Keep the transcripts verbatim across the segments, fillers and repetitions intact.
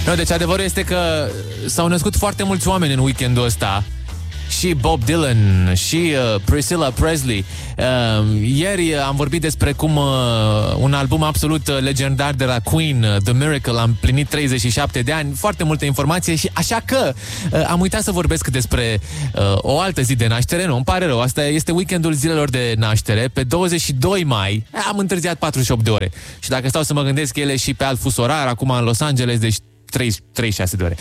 No, deci adevărul este că s-au născut foarte mulți oameni în weekendul ăsta. Și Bob Dylan, și uh, Priscilla Presley. Uh, ieri am vorbit despre cum uh, un album absolut legendar de la Queen, uh, The Miracle, a împlinit treizeci și șapte de ani. Foarte multă informație și așa că uh, am uitat să vorbesc despre uh, o altă zi de naștere. Nu, îmi pare rău, asta este weekendul zilelor de naștere. Pe douăzeci și doi mai am întârziat patruzeci și opt de ore. Și dacă stau să mă gândesc, ele și pe alt fus orar, acum în Los Angeles, deci treizeci și șase de ore.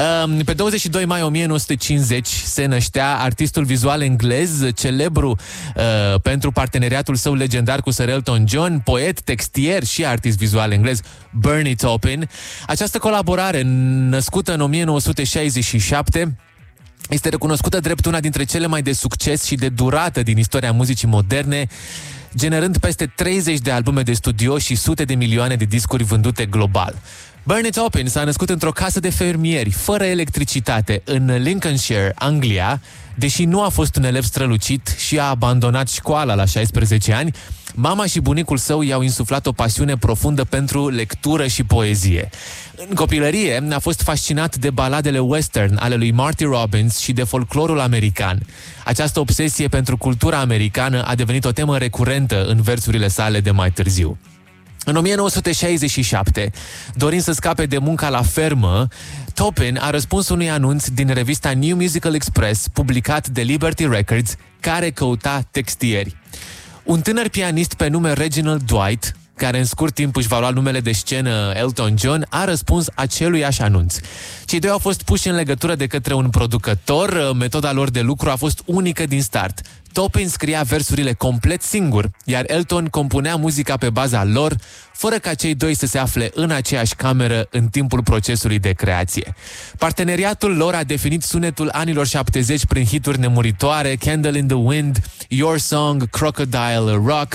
Pe douăzeci și doi mai o mie nouă sute cincizeci se năștea artistul vizual englez, celebru uh, pentru parteneriatul său legendar cu Sir Elton John, poet, textier și artist vizual englez, Bernie Taupin. Această colaborare, născută în o mie nouă sute șaizeci și șapte, este recunoscută drept una dintre cele mai de succes și de durată din istoria muzicii moderne, generând peste treizeci de albume de studio și sute de milioane de discuri vândute global. Bernie Taupin s-a născut într-o casă de fermieri, fără electricitate, în Lincolnshire, Anglia. Deși nu a fost un elev strălucit și a abandonat școala la șaisprezece ani, mama și bunicul său i-au insuflat o pasiune profundă pentru lectură și poezie. În copilărie a fost fascinat de baladele western ale lui Marty Robbins și de folclorul american. Această obsesie pentru cultura americană a devenit o temă recurentă în versurile sale de mai târziu. În o mie nouă sute șaizeci și șapte, dorind să scape de munca la fermă, Taupin a răspuns unui anunț din revista New Musical Express, publicat de Liberty Records, care căuta textieri. Un tânăr pianist pe nume Reginald Dwight, care în scurt timp își va lua numele de scenă Elton John, a răspuns aceluiași anunț. Cei doi au fost puși în legătură de către un producător, metoda lor de lucru a fost unică din start. Taupin scria versurile complet singur, iar Elton compunea muzica pe baza lor, fără ca cei doi să se afle în aceeași cameră în timpul procesului de creație. Parteneriatul lor a definit sunetul anilor șaptezeci prin hituri nemuritoare, Candle in the Wind, Your Song, Crocodile Rock.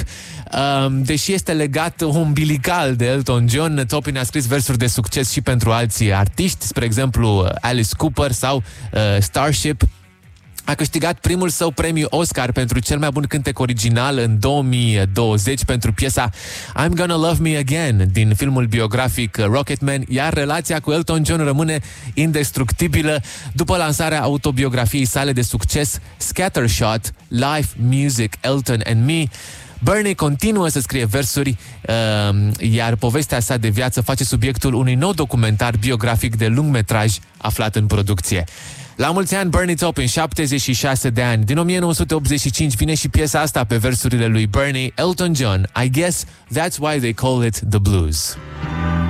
Deși este legat umbilical de Elton John, Taupin a scris versuri de succes și pentru alții artiști, spre exemplu Alice Cooper sau uh, Starship. A câștigat primul său premiu Oscar pentru cel mai bun cântec original în două mii douăzeci pentru piesa I'm Gonna Love Me Again din filmul biografic Rocketman, iar relația cu Elton John rămâne indestructibilă după lansarea autobiografiei sale de succes Scattershot, Life, Music, Elton and Me. Bernie continuă să scrie versuri, uh, iar povestea sa de viață face subiectul unui nou documentar biografic de lungmetraj aflat în producție. La mulți ani, Bernie Taupin, șaptezeci și șase de ani. Din o mie nouă sute optzeci și cinci vine și piesa asta pe versurile lui Bernie, Elton John. I guess that's why they call it the blues.